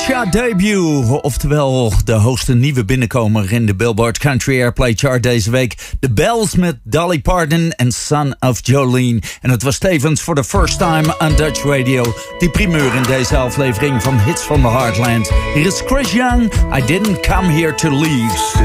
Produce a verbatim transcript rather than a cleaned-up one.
Chart debut, oftewel de hoogste nieuwe binnenkomer in de Billboard Country Airplay Chart deze week. The Bells met Dolly Parton en Son of Jolene. En het was tevens voor the first time on Dutch Radio. Die primeur in deze aflevering van Hits from the Heartland. Hier is Chris Young, I Didn't Come Here to Leave.